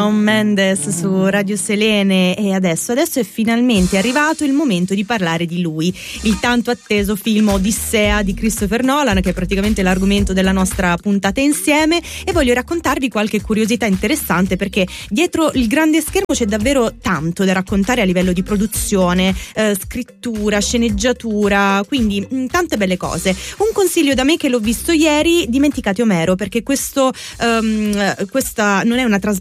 Shawn Mendes su Radio Selene. E adesso è finalmente arrivato il momento di parlare di lui, il tanto atteso film Odissea di Christopher Nolan, che è praticamente l'argomento della nostra puntata insieme, e voglio raccontarvi qualche curiosità interessante, perché dietro il grande schermo c'è davvero tanto da raccontare a livello di produzione, scrittura, sceneggiatura, quindi tante belle cose. Un consiglio da me, che l'ho visto ieri: dimenticate Omero, perché questa non è una trasmissione